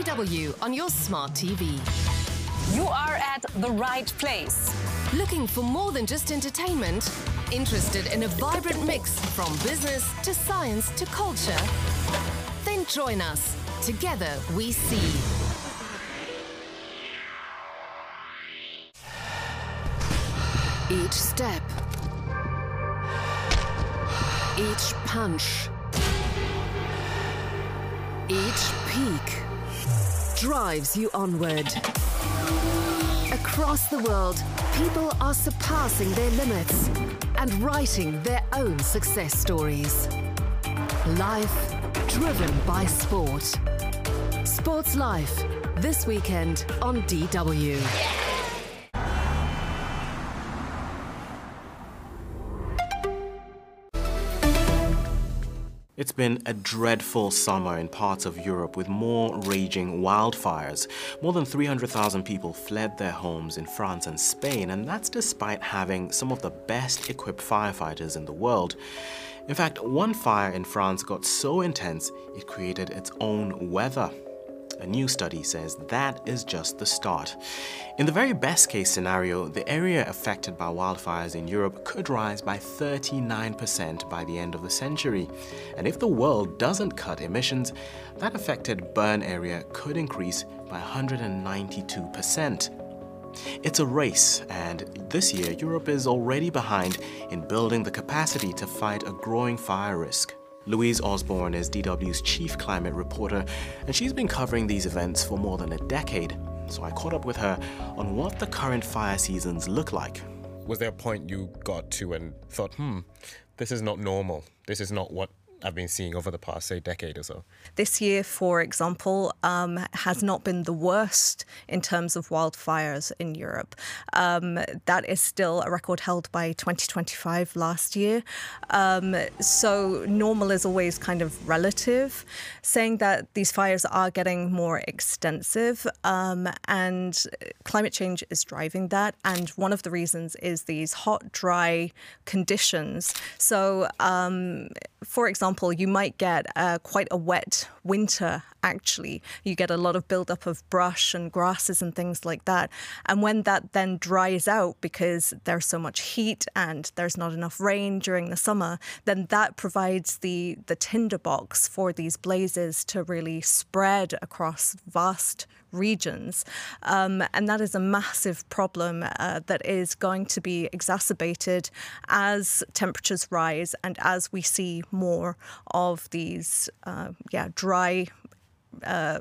DW on your smart TV. You are at the right place. Looking for more than just entertainment? Interested in a vibrant mix from business to science to culture? Then join us. Together we see. Each step, each punch, each peak drives you onward. Across the world, people are surpassing their limits and writing their own success stories. Life driven by sport. Sports Life, this weekend on DW. It's been a dreadful summer in parts of Europe with more raging wildfires. More than 300,000 people fled their homes in France and Spain, and that's despite having some of the best equipped firefighters in the world. In fact, one fire in France got so intense it created its own weather. A new study says that is just the start. In the very best case scenario, the area affected by wildfires in Europe could rise by 39% by the end of the century. And if the world doesn't cut emissions, that affected burn area could increase by 192%. It's a race, and this year Europe is already behind in building the capacity to fight a growing fire risk. Louise Osborne is DW's chief climate reporter, and she's been covering these events for more than a decade. So I caught up with her on what the current fire seasons look like. Was there a point you got to and thought, this is not normal, this is not what I've been seeing over the past, say, decade or so? This year, for example, has not been the worst in terms of wildfires in Europe. That is still a record held by 2025 last year. So normal is always kind of relative, saying that these fires are getting more extensive, and climate change is driving that. And one of the reasons is these hot, dry conditions. So, for example, you might get quite a wet winter, actually. You get a lot of buildup of brush and grasses and things like that. And when that then dries out because there's so much heat and there's not enough rain during the summer, then that provides the tinderbox for these blazes to really spread across vast regions. And that is a massive problem that is going to be exacerbated as temperatures rise and as we see more of these dry